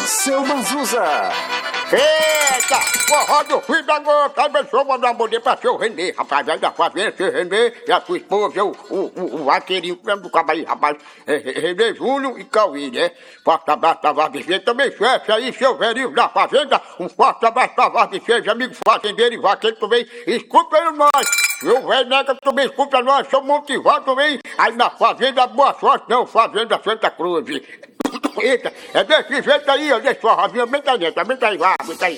Seu Mazuza. Eita, forró do filho da gota, abençoa, mandar um bom dia pra seu Renê, rapaz, vai da fazenda, seu Renê, e a sua esposa, o vaqueirinho do cabo aí, rapaz, Renê Júnior e Cauí, né? Forte abraço pra Vaz Vicente, também chefe aí, seu velhinho da fazenda, um forte abraço pra Vaz Vicente, amigo fazendeiro e vaqueiro também, escuta nós. Meu velho nega também escuta nós, sou motivado também, aí na fazenda, boa sorte, não, fazenda Santa Cruz. Eita, é desse jeito aí, ó, deixa sua rosinha, aumenta aí, vai, aumenta aí.